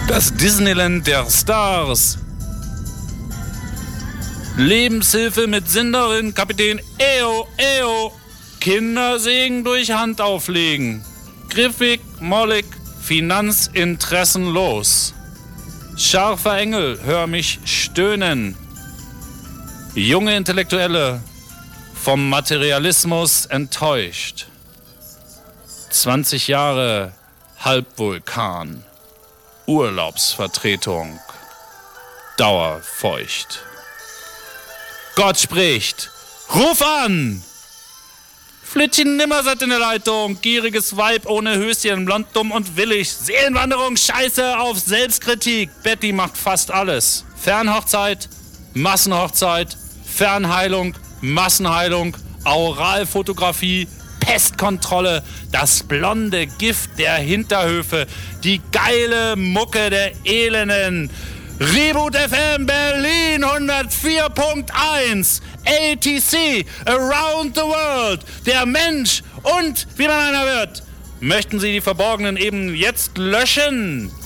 Das Disneyland der Stars. Lebenshilfe mit Sinderin, Kapitän Eo, Eo. Kindersegen durch Hand auflegen. Griffig, mollig, finanzinteressenlos. Scharfer Engel, hör mich stöhnen. Junge Intellektuelle, vom Materialismus enttäuscht. 20 Jahre Halbvulkan. Urlaubsvertretung. Dauerfeucht. Gott spricht. Ruf an! Flittchen Nimmersatt in der Leitung. Gieriges Weib ohne Höschen. Blond, dumm und willig. Seelenwanderung, Scheiße auf Selbstkritik. Betty macht fast alles. Fernhochzeit, Massenhochzeit, Fernheilung, Massenheilung, Auralfotografie, Pestkontrolle, das blonde Gift der Hinterhöfe, die geile Mucke der Elenden. Reboot FM Berlin 104.1, ATC, Around the World, der Mensch und wie man einer wird. Möchten Sie die Verborgenen eben jetzt löschen?